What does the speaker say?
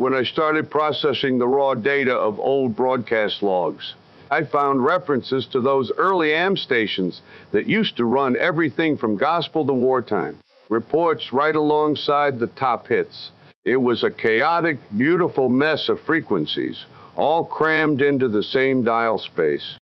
when I started processing the raw data of old broadcast logs. I found references to those early AM stations that used to run everything from gospel to wartime. Reports right alongside the top hits. It was a chaotic, beautiful mess of frequencies, all crammed into the same dial space.